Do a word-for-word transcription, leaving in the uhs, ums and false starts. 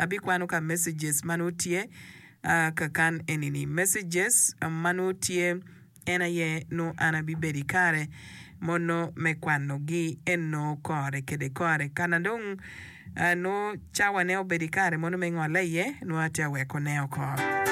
abi kwano ka messages manutie uh, ka kan enini messages uh, manutie ena ye no ana bibedi kare mono me kwano gi eno kore kede kore kana dong uh, no chawa ne obedi kare mono me ng'ole ye no atia weko ne okore.